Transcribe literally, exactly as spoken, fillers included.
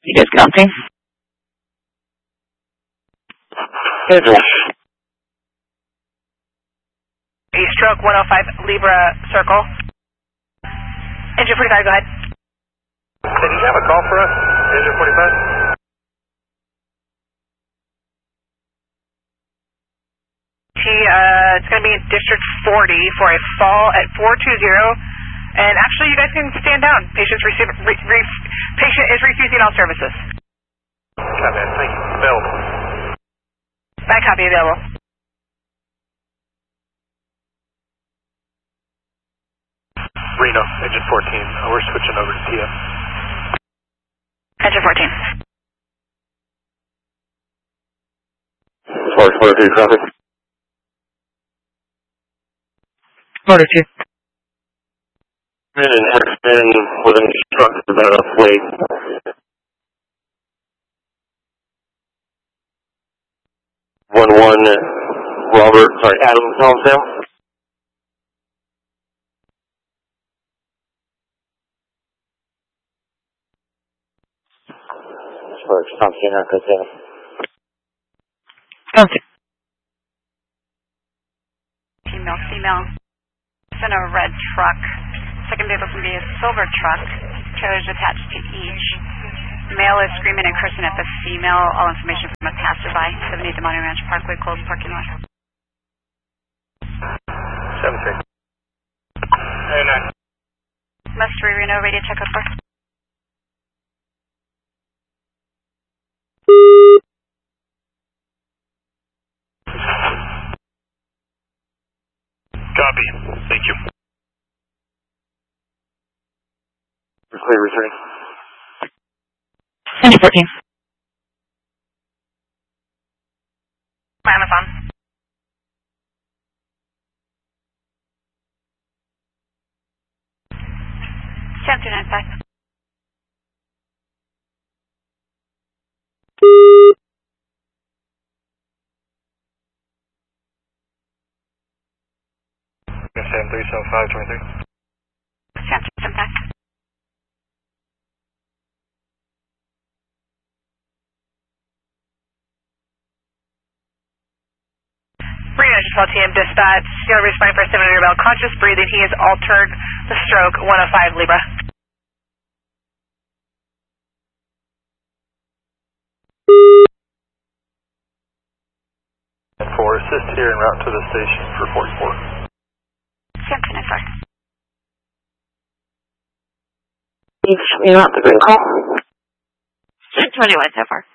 You guys counting? Schedule. East stroke one oh five Libra circle. Engine forty-five, go ahead. Did you have a call for us? Engine forty-five? He, uh, it's going to be in District forty for a fall at four two zero. And actually, you guys can stand down. Patient's receive, re, re, patient is refusing all services. Copy, thank you. Available. My copy available. Reno, engine fourteen. Uh, we're switching over to T M. Engine fourteen. Force forty-two, copy. Motor two. And has been with an instructor about a plate. One one, Robert, sorry, Adam, calm down. Sorry, something I could say. Counting. Female, female. It's in a red truck. Second vehicle can be a silver truck. Trailers attached to each. Male is screaming and cursing at the female. All information from a passerby. seventy-eight Demonte Ranch Parkway, closed parking lot. seven three. Hey, nine. Mystery Reno, radio check over. Copy. Thank you. Clear return. Engine fourteen. Amazon. Sam two nine five. Sam three seven five twenty-three. Sam two seven five. Reno, just call T M dispatch. Still responding for seven hundred bell. Conscious breathing. He has altered the stroke. one oh five Libra. And four, assist here en route to the station for forty-four. Sam two nine five. You're not the green call. twenty-one so far.